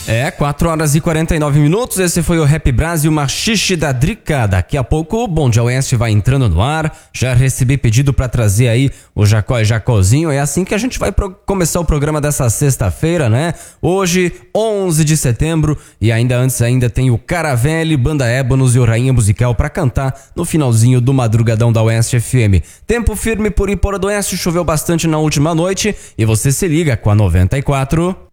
4 horas e 49 minutos, esse foi o Rap Brasil Machixe da Drica. Daqui a pouco o Bom Dia Oeste vai entrando no ar. Já recebi pedido pra trazer aí o Jacó e Jacozinho. É assim que a gente vai começar o programa dessa sexta-feira, né? Hoje, 11 de setembro, e ainda tem o Caravelli, Banda Ébonos e o Rainha Musical pra cantar no finalzinho do Madrugadão da Oeste FM. Tempo firme por Ipora do Oeste, choveu bastante na última noite e você se liga com a 94.